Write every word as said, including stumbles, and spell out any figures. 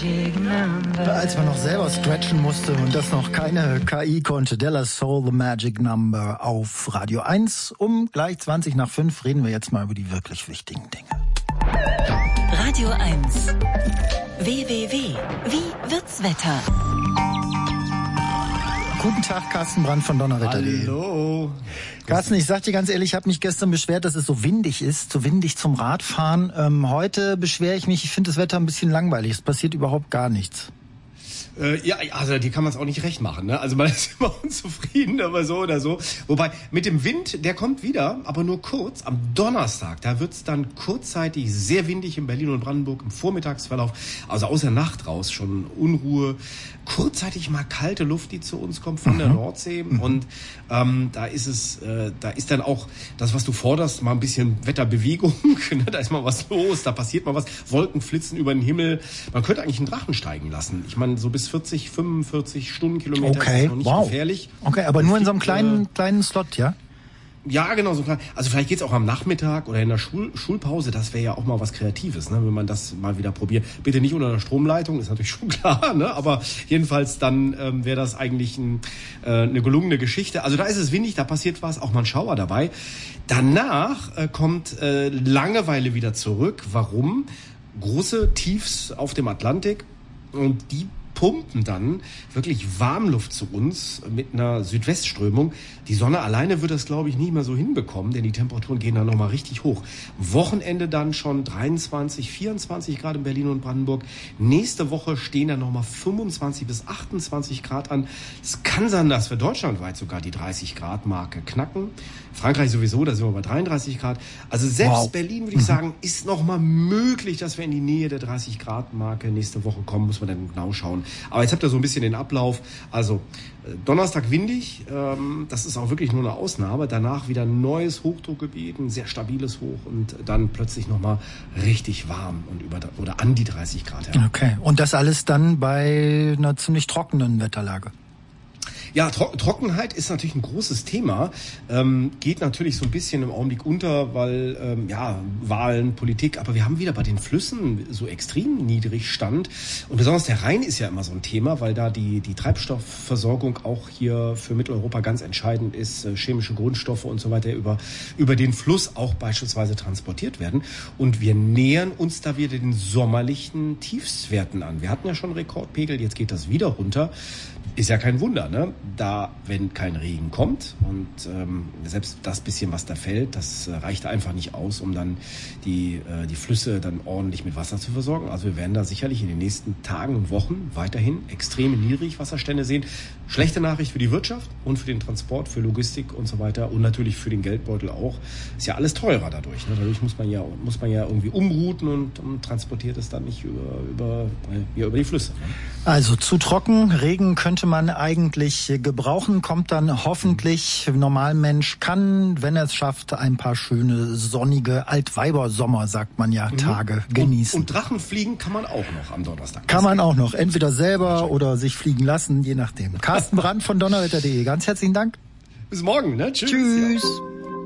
Als man noch selber stretchen musste und das noch keine K I konnte, Della Soul, The Magic Number auf Radio eins. Um gleich zwanzig nach fünf reden wir jetzt mal über die wirklich wichtigen Dinge. Radio eins. W W W. Wie wird's Wetter? Guten Tag, Carsten Brandt von Donnerwetter punkt de. Hallo. Carsten, ich sag dir ganz ehrlich, ich habe mich gestern beschwert, dass es so windig ist, zu windig zum Radfahren. Ähm, heute beschwere ich mich, ich finde das Wetter ein bisschen langweilig, es passiert überhaupt gar nichts. Äh, ja, also die kann man es auch nicht recht machen, ne? Also man ist immer unzufrieden, aber so oder so. Wobei, mit dem Wind, der kommt wieder, aber nur kurz. Am Donnerstag, da wird es dann kurzzeitig sehr windig in Berlin und Brandenburg im Vormittagsverlauf. Also aus der Nacht raus schon Unruhe. Kurzzeitig mal kalte Luft, die zu uns kommt von mhm. der Nordsee. Mhm. Und ähm, da ist es, äh, da ist dann auch das, was du forderst, mal ein bisschen Wetterbewegung. Ne? Da ist mal was los, da passiert mal was. Wolken flitzen über den Himmel. Man könnte eigentlich einen Drachen steigen lassen. Ich meine, so bis vierzig, fünfundvierzig Stundenkilometer okay. ist noch nicht wow. gefährlich. Okay, aber es nur in gibt, so einem kleinen, äh, kleinen Slot, ja? Ja, genau, so klein. Also vielleicht geht's auch am Nachmittag oder in der Schul- Schulpause. Das wäre ja auch mal was Kreatives, ne, wenn man das mal wieder probiert. Bitte nicht unter der Stromleitung, ist natürlich schon klar, ne? Aber jedenfalls dann ähm, wäre das eigentlich ein, äh, eine gelungene Geschichte. Also da ist es windig, da passiert was, auch mal ein Schauer dabei. Danach äh, kommt äh, Langeweile wieder zurück. Warum? Große Tiefs auf dem Atlantik und die pumpen dann wirklich Warmluft zu uns mit einer Südwestströmung. Die Sonne alleine wird das, glaube ich, nicht mehr so hinbekommen, denn die Temperaturen gehen dann nochmal richtig hoch. Wochenende dann schon dreiundzwanzig, vierundzwanzig Grad in Berlin und Brandenburg. Nächste Woche stehen dann nochmal fünfundzwanzig bis achtundzwanzig Grad an. Es kann sein, dass wir deutschlandweit sogar die dreißig Grad Marke knacken. Frankreich sowieso, da sind wir bei dreiunddreißig Grad. Also selbst wow. Berlin, würde ich sagen, ist nochmal möglich, dass wir in die Nähe der dreißig Grad Marke nächste Woche kommen. Muss man dann genau schauen. Aber jetzt habt ihr so ein bisschen den Ablauf. Also Donnerstag windig, ähm, das ist auch wirklich nur eine Ausnahme. Danach wieder ein neues Hochdruckgebiet, ein sehr stabiles Hoch und dann plötzlich nochmal richtig warm und über oder an die dreißig Grad heran. Okay, und das alles dann bei einer ziemlich trockenen Wetterlage? Ja, Tro- Trockenheit ist natürlich ein großes Thema, ähm, geht natürlich so ein bisschen im Augenblick unter, weil, ähm, ja, Wahlen, Politik, aber wir haben wieder bei den Flüssen so extrem Niedrigstand und besonders der Rhein ist ja immer so ein Thema, weil da die, die Treibstoffversorgung auch hier für Mitteleuropa ganz entscheidend ist, äh, chemische Grundstoffe und so weiter über, über den Fluss auch beispielsweise transportiert werden und wir nähern uns da wieder den sommerlichen Tiefstwerten an. Wir hatten ja schon Rekordpegel, jetzt geht das wieder runter. Ist ja kein Wunder, ne? Da, wenn kein Regen kommt und ähm, selbst das bisschen, was da fällt, das äh, reicht einfach nicht aus, um dann die äh, die Flüsse dann ordentlich mit Wasser zu versorgen. Also wir werden da sicherlich in den nächsten Tagen und Wochen weiterhin extreme Niedrigwasserstände sehen. Schlechte Nachricht für die Wirtschaft und für den Transport, für Logistik und so weiter und natürlich für den Geldbeutel auch. Ist ja alles teurer dadurch. Ne? Dadurch muss man ja muss man ja irgendwie umrouten und, und transportiert es dann nicht über über äh, ja, über die Flüsse. Ne? Also zu trocken, Regen könnte man eigentlich gebrauchen, kommt dann hoffentlich. Normalmensch kann, wenn er es schafft, ein paar schöne, sonnige Altweibersommer, sagt man ja, Tage mhm. genießen. Und, und Drachen fliegen kann man auch noch am Donnerstag. Kann man auch noch, entweder selber oder sich fliegen lassen, je nachdem. Carsten Brandt von Donnerwetter punkt de, ganz herzlichen Dank. Bis morgen, ne? Tschüss. Tschüss. Ja.